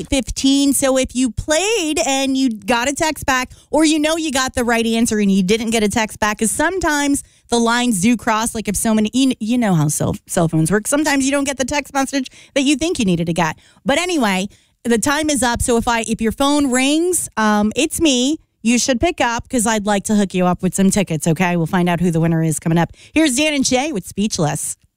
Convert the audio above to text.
7:15. So if you played and you got a text back, or you got the right answer and you didn't get a text back, because sometimes the lines do cross. Like if so many, you know how cell phones work. Sometimes you don't get the text message that you think you needed to get. But anyway, the time is up. So if your phone rings, it's me. You should pick up, because I'd like to hook you up with some tickets, okay? We'll find out who the winner is coming up. Here's Dan and Shay with Speechless.